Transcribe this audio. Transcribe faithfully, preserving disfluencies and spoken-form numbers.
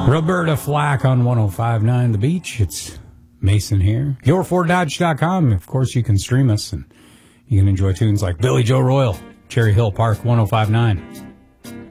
Roberta Flack on one oh five point nine The Beach. It's Mason here. your ford dodge dot com. Of course, you can stream us and you can enjoy tunes like Billy Joe Royal, Cherry Hill Park one oh five point nine.